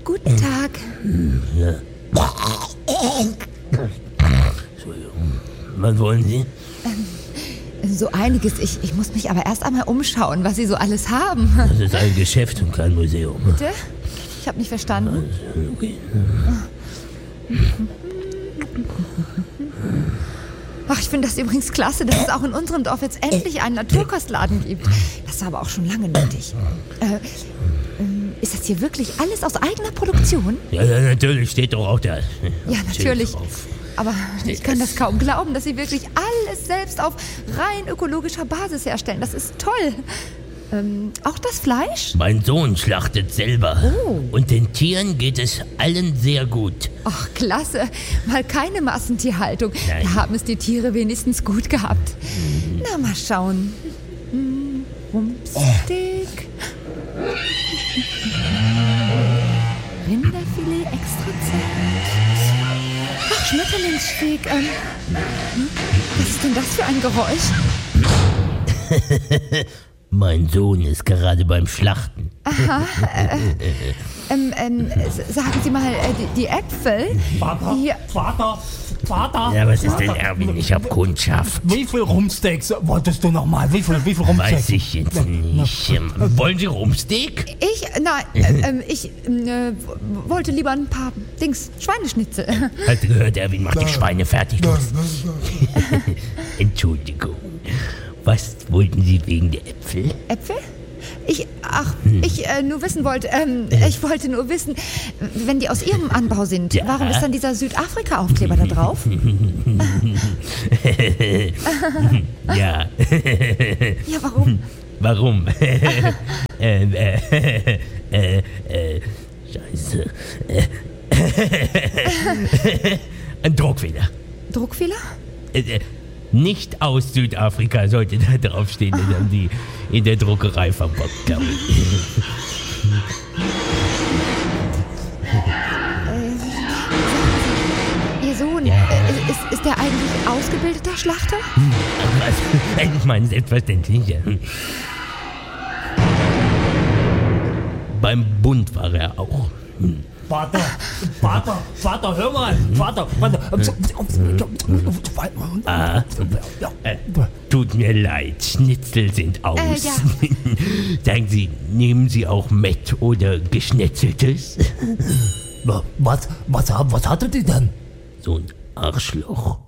Guten Tag. Ja. Entschuldigung. Was wollen Sie? So einiges. Ich muss mich aber erst einmal umschauen, was Sie so alles haben. Das ist ein Geschäft und kein Museum. Bitte? Ich habe nicht verstanden. Okay. Ach, ich finde das übrigens klasse, dass es auch in unserem Dorf jetzt endlich einen Naturkostladen gibt. Das war aber auch schon lange nötig. Ist das hier wirklich alles aus eigener Produktion? Ja, natürlich, steht doch auch da. Ja, natürlich. Drauf. Aber ich kann das kaum glauben, dass Sie wirklich alles selbst auf rein ökologischer Basis herstellen. Das ist toll. Auch das Fleisch? Mein Sohn schlachtet selber. Oh. Und den Tieren geht es allen sehr gut. Ach, klasse. Mal keine Massentierhaltung. Nein. Da haben es die Tiere wenigstens gut gehabt. Na, mal schauen. Rumpsteak. Rinderfilet extra zart. Ach, Schmetterlingssteak. Was ist denn das für ein Geräusch? Mein Sohn ist gerade beim Schlachten. Aha. Sagen Sie mal, die Äpfel. Vater, Hier. Vater. Ja, was ist denn, Erwin? Ich hab Kundschaft. Wie viel Rumpsteaks wolltest du nochmal? Wie viel Rumpsteaks? Weiß ich jetzt nicht. Wollen Sie Rumpsteak? Ich wollte lieber ein paar Schweineschnitzel. Hat gehört, Erwin macht die Schweine fertig. Entschuldigung. Was wollten Sie wegen der Äpfel? Äpfel? Ich nur wissen wollte, ich wollte nur wissen, wenn die aus Ihrem Anbau sind, Ja. warum ist dann dieser Südafrika-Aufkleber da drauf? Ja. Ja, warum? Warum? Scheiße. Ein Druckfehler. Druckfehler? Nicht aus Südafrika sollte da draufstehen. Das haben die in der Druckerei verbockt, glaube ich. Ihr Sohn, Ja. ist der eigentlich ausgebildeter Schlachter? Ich meine, selbstverständlich. Ja. Beim Bund war er auch. Vater, hör mal. Vater. Tut mir leid, Schnitzel sind aus. Ja. Sagen Sie, nehmen Sie auch Mett oder Geschnetzeltes? Was hattet ihr denn? So ein Arschloch.